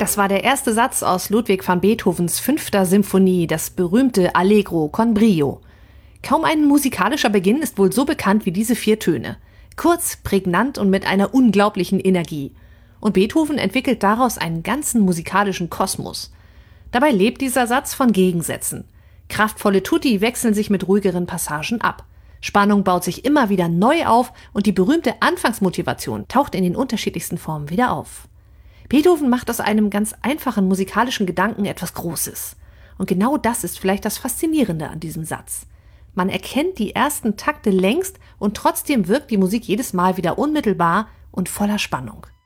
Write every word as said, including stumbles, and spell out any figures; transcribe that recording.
Das war der erste Satz aus Ludwig van Beethovens fünfter Symphonie, das berühmte Allegro con brio. Kaum ein musikalischer Beginn ist wohl so bekannt wie diese vier Töne. Kurz, prägnant und mit einer unglaublichen Energie. Und Beethoven entwickelt daraus einen ganzen musikalischen Kosmos. Dabei lebt dieser Satz von Gegensätzen. Kraftvolle Tutti wechseln sich mit ruhigeren Passagen ab. Spannung baut sich immer wieder neu auf und die berühmte Anfangsmotivation taucht in den unterschiedlichsten Formen wieder auf. Beethoven macht aus einem ganz einfachen musikalischen Gedanken etwas Großes. Und genau das ist vielleicht das Faszinierende an diesem Satz. Man erkennt die ersten Takte längst und trotzdem wirkt die Musik jedes Mal wieder unmittelbar und voller Spannung.